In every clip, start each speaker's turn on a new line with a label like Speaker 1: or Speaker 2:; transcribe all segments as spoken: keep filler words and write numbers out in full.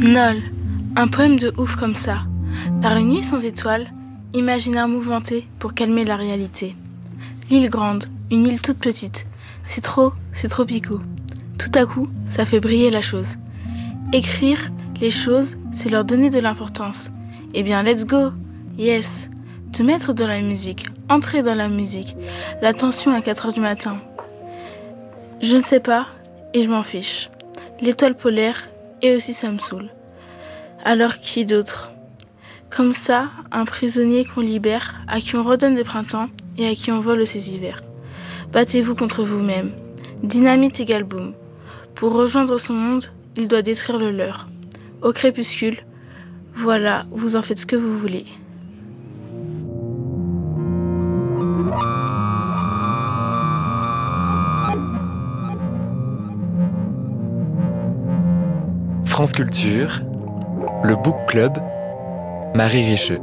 Speaker 1: Nol, un poème de ouf comme ça. Par une nuit sans étoiles, imaginaire mouvementé pour calmer la réalité. L'île grande, une île toute petite. C'est trop, c'est trop picot. Tout à coup, ça fait briller la chose. Écrire les choses, c'est leur donner de l'importance. Eh bien, let's go! Yes! Te mettre dans la musique, entrer dans la musique. L'attention à quatre heures du matin. Je ne sais pas, et je m'en fiche. L'étoile polaire, et aussi ça me saoule. Alors qui d'autre? Comme ça, un prisonnier qu'on libère, à qui on redonne des printemps et à qui on vole ses hivers. Battez-vous contre vous-même. Dynamite égale boom. Pour rejoindre son monde, il doit détruire le leur. Au crépuscule, voilà, vous en faites ce que vous voulez.
Speaker 2: France Culture, le Book Club, Marie Richeux.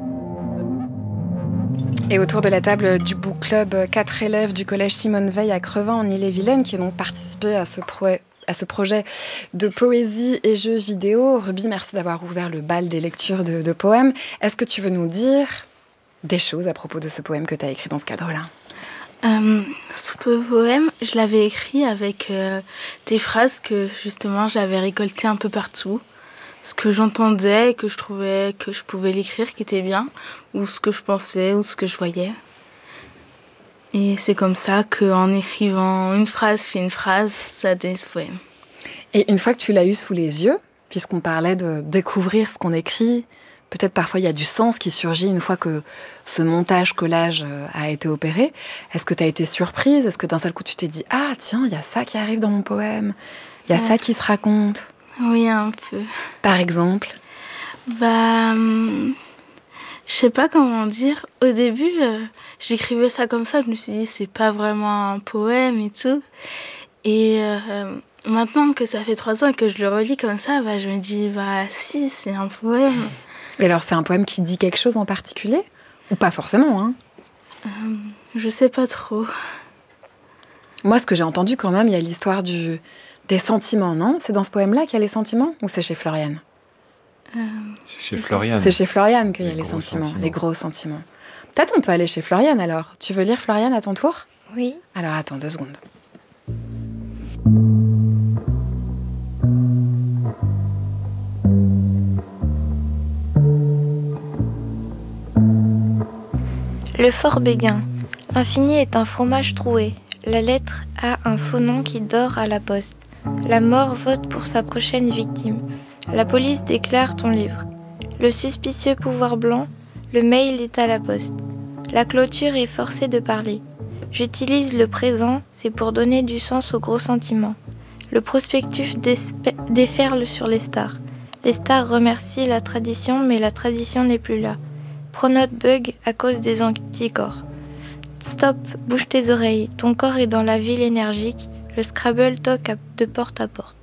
Speaker 3: Et autour de la table du Book Club, quatre élèves du collège Simone Veil à Crevin en Ille-et-Vilaine qui ont participé à ce, pro- à ce projet de poésie et jeux vidéo. Ruby, merci d'avoir ouvert le bal des lectures de, de poèmes. Est-ce que tu veux nous dire des choses à propos de ce poème que tu as écrit dans ce cadre-là ?
Speaker 1: Euh, ce poème, je l'avais écrit avec euh, des phrases que justement j'avais récoltées un peu partout. Ce que j'entendais, que je trouvais que je pouvais l'écrire, qui était bien, ou ce que je pensais, ou ce que je voyais. Et c'est comme ça qu'en écrivant une phrase puis une phrase, ça donne ce poème.
Speaker 3: Et une fois que tu l'as eu sous les yeux, puisqu'on parlait de découvrir ce qu'on écrit, peut-être parfois il y a du sens qui surgit une fois que ce montage-collage a été opéré. Est-ce que tu as été surprise ? Est-ce que d'un seul coup tu t'es dit « Ah tiens, il y a ça qui arrive dans mon poème, il y a ouais. ça qui se raconte ».
Speaker 1: Oui, un peu.
Speaker 3: Par exemple ?
Speaker 1: Bah, hum, je sais pas comment dire. Au début, euh, j'écrivais ça comme ça. Je me suis dit, c'est pas vraiment un poème et tout. Et euh, maintenant que ça fait trois ans que je le relis comme ça, bah, je me dis, bah si, c'est un poème.
Speaker 3: Et alors, c'est un poème qui dit quelque chose en particulier ? Ou pas forcément, hein ?
Speaker 1: euh, Je sais pas trop.
Speaker 3: Moi, ce que j'ai entendu quand même, il y a l'histoire du... des sentiments, non ? C'est dans ce poème-là qu'il y a les sentiments ? Ou c'est chez Floriane ?
Speaker 1: euh...
Speaker 2: C'est chez Floriane.
Speaker 3: C'est chez Floriane qu'il y a les,
Speaker 2: les
Speaker 3: sentiments,
Speaker 2: sentiments,
Speaker 3: les gros sentiments. Peut-être on peut aller chez Floriane alors. Tu veux lire Floriane à ton tour ?
Speaker 4: Oui.
Speaker 3: Alors attends deux secondes.
Speaker 4: Le fort Béguin. L'infini est un fromage troué. La lettre a un faux nom qui dort à la poste. La mort vote pour sa prochaine victime. La police déclare ton livre. Le suspicieux pouvoir blanc, le mail est à la poste. La clôture est forcée de parler. J'utilise le présent, c'est pour donner du sens aux gros sentiments. Le prospectus déferle sur les stars. Les stars remercient la tradition, mais la tradition n'est plus là. Pronote bug à cause des anticorps. Stop, bouge tes oreilles, ton corps est dans la ville énergique. Le Scrabble toque de porte à porte.